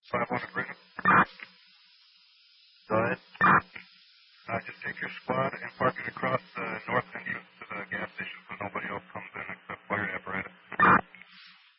500 Brigham. Go ahead. Just take your squad and park it across the north entrance to the gas station.